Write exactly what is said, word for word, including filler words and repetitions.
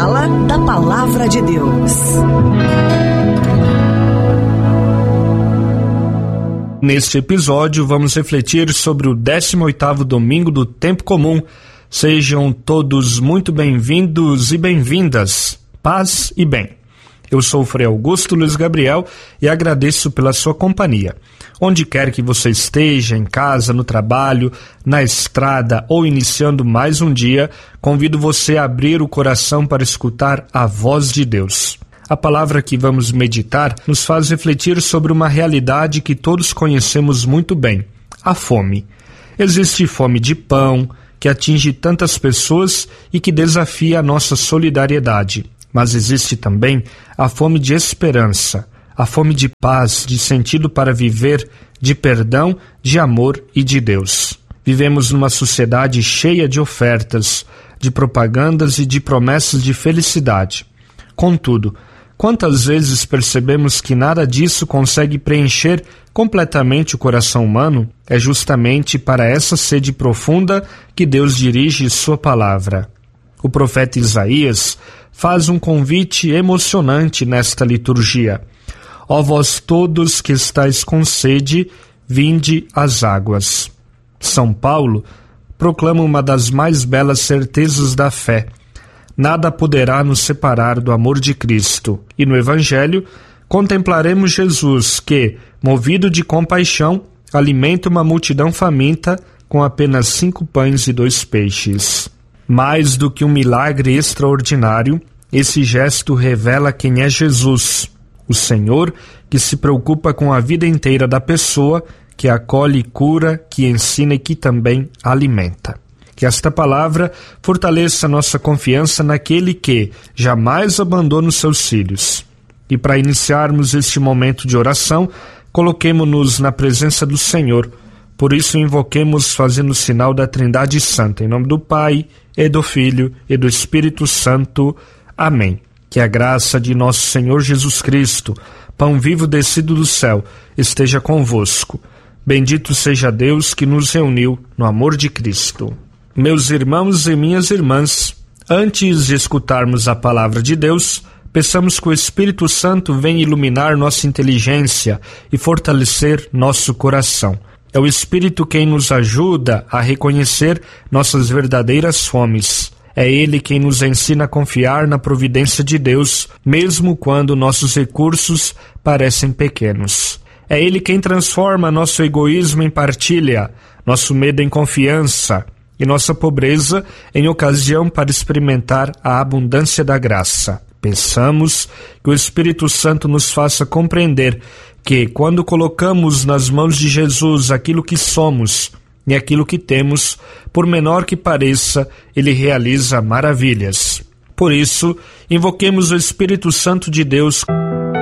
Fala da Palavra de Deus. Neste episódio, vamos refletir sobre o décimo oitavo domingo do Tempo Comum. Sejam todos muito bem-vindos e bem-vindas. Paz e bem. Eu sou o Frei Augusto Luiz Gabriel e agradeço pela sua companhia. Onde quer que você esteja, em casa, no trabalho, na estrada ou iniciando mais um dia, convido você a abrir o coração para escutar a voz de Deus. A palavra que vamos meditar nos faz refletir sobre uma realidade que todos conhecemos muito bem: a fome. Existe fome de pão, que atinge tantas pessoas e que desafia a nossa solidariedade. Mas existe também a fome de esperança, a fome de paz, de sentido para viver, de perdão, de amor e de Deus. Vivemos numa sociedade cheia de ofertas, de propagandas e de promessas de felicidade. Contudo, quantas vezes percebemos que nada disso consegue preencher completamente o coração humano? É justamente para essa sede profunda que Deus dirige sua palavra. O profeta Isaías faz um convite emocionante nesta liturgia. Ó vós todos que estáis com sede, vinde às águas. São Paulo proclama uma das mais belas certezas da fé. Nada poderá nos separar do amor de Cristo. E no Evangelho, contemplaremos Jesus que, movido de compaixão, alimenta uma multidão faminta com apenas cinco pães e dois peixes. Mais do que um milagre extraordinário, esse gesto revela quem é Jesus, o Senhor que se preocupa com a vida inteira da pessoa, que acolhe e cura, que ensina e que também alimenta. Que esta palavra fortaleça nossa confiança naquele que jamais abandona os seus filhos. E para iniciarmos este momento de oração, coloquemo-nos na presença do Senhor. Por isso invoquemos fazendo o sinal da Trindade Santa, em nome do Pai, e do Filho, e do Espírito Santo. Amém. Que a graça de nosso Senhor Jesus Cristo, pão vivo descido do céu, esteja convosco. Bendito seja Deus que nos reuniu no amor de Cristo. Meus irmãos e minhas irmãs, antes de escutarmos a palavra de Deus, peçamos que o Espírito Santo venha iluminar nossa inteligência e fortalecer nosso coração. É o Espírito quem nos ajuda a reconhecer nossas verdadeiras fomes. É Ele quem nos ensina a confiar na providência de Deus, mesmo quando nossos recursos parecem pequenos. É Ele quem transforma nosso egoísmo em partilha, nosso medo em confiança e nossa pobreza em ocasião para experimentar a abundância da graça. Pensamos que o Espírito Santo nos faça compreender que, quando colocamos nas mãos de Jesus aquilo que somos e aquilo que temos, por menor que pareça, Ele realiza maravilhas. Por isso, invoquemos o Espírito Santo de Deus